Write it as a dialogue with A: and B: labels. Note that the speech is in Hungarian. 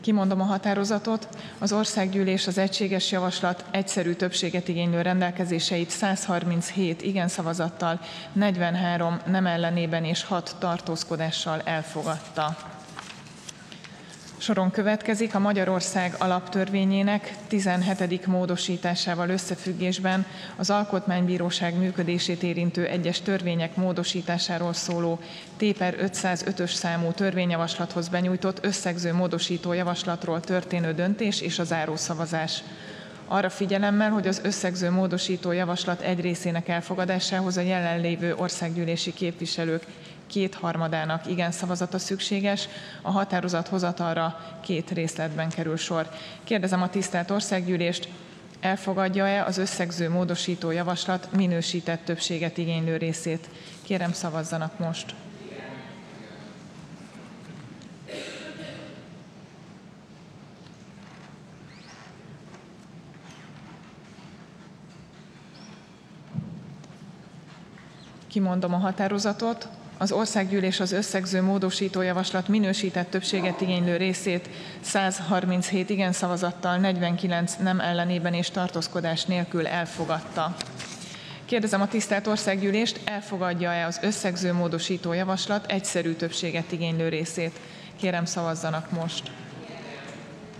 A: Kimondom a határozatot. Az országgyűlés az egységes javaslat egyszerű többséget igénylő rendelkezéseit 137 igen szavazattal, 43 nem ellenében és 6 tartózkodással elfogadta. Soron következik a Magyarország alaptörvényének 17. módosításával összefüggésben az Alkotmánybíróság működését érintő egyes törvények módosításáról szóló T/505-ös számú törvényjavaslathoz benyújtott összegző módosító javaslatról történő döntés és a zárószavazás. Arra figyelemmel, hogy az összegző módosító javaslat egy részének elfogadásához a jelenlévő országgyűlési képviselők kétharmadának igen szavazata szükséges, a határozat hozatalra 2 részletben kerül sor. Kérdezem a tisztelt országgyűlést, elfogadja-e az összegző módosító javaslat minősített többséget igénylő részét? Kérem, szavazzanak most. Kimondom a határozatot. Az országgyűlés az összegző módosító javaslat minősített többséget igénylő részét 137 igen szavazattal, 49 nem ellenében és tartózkodás nélkül elfogadta. Kérdezem a tisztelt országgyűlést, elfogadja-e az összegző módosító javaslat egyszerű többséget igénylő részét? Kérem, szavazzanak most.